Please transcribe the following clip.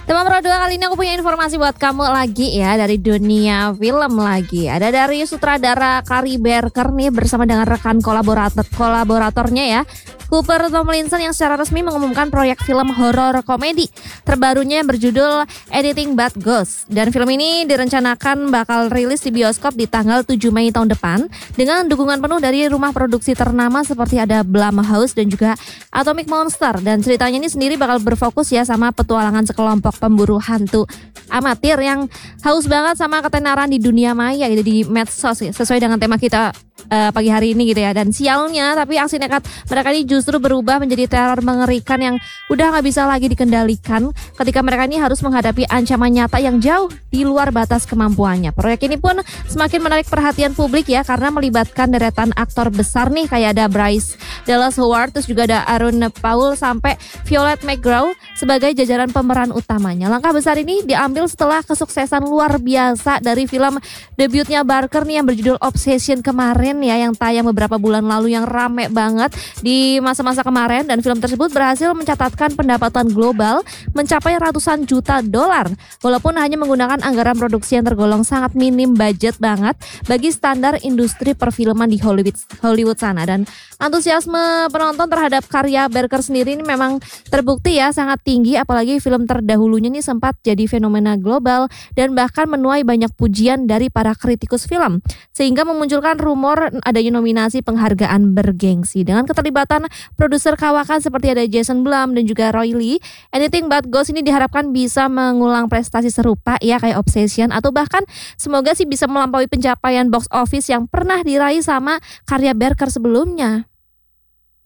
Teman Pro 2, kali ini aku punya informasi buat kamu lagi ya, dari dunia film lagi. Ada dari sutradara Kari Berker nih bersama dengan rekan kolaboratornya ya, Cooper Tomlinson, yang secara resmi mengumumkan proyek film horor komedi terbarunya yang berjudul Anything But Ghosts. Dan film ini direncanakan bakal rilis di bioskop di tanggal 7 Mei tahun depan dengan dukungan penuh dari rumah produksi ternama seperti ada Blumhouse dan juga Atomic Monster. Dan ceritanya ini sendiri bakal berfokus ya sama petualangan sekelompok pemburu hantu amatir yang haus banget sama ketenaran di dunia maya gitu, di medsos ya, sesuai dengan tema kita pagi hari ini gitu ya. Dan sialnya tapi aksi nekat mereka ini justru berubah menjadi teror mengerikan yang udah gak bisa lagi dikendalikan ketika mereka ini harus menghadapi ancaman nyata yang jauh di luar batas kemampuannya. Proyek ini pun semakin menarik perhatian publik ya, karena melibatkan deretan aktor besar nih, kayak ada Bryce Dallas Howard, terus juga ada Aaron Paul sampai Violet McGraw sebagai jajaran pemeran utamanya. Langkah besar ini diambil setelah kesuksesan luar biasa dari film debutnya Barker nih yang berjudul Obsession kemarin ya, yang tayang beberapa bulan lalu, yang rame banget di masa-masa kemarin. Dan film tersebut berhasil mencatatkan pendapatan global mencapai ratusan juta dolar, walaupun hanya menggunakan anggaran produksi yang tergolong sangat minim budget banget bagi standar industri perfilman di Hollywood sana. Dan antusiasme penonton terhadap karya Berker sendiri ini memang terbukti ya sangat tinggi, apalagi film terdahulunya ini sempat jadi fenomena global dan bahkan menuai banyak pujian dari para kritikus film, sehingga memunculkan rumor adanya nominasi penghargaan bergengsi. Dengan keterlibatan produser kawakan seperti ada Jason Blum dan juga Roy Lee, Anything But Ghosts ini diharapkan bisa mengulang prestasi serupa ya kayak Obsession, atau bahkan semoga sih bisa melampaui pencapaian box office yang pernah diraih sama karya Berker sebelumnya.